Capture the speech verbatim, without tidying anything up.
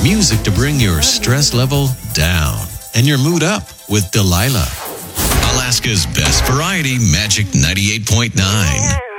Music to bring your stress level down and your mood up with Delilah. Alaska's best variety, Magic ninety-eight point nine.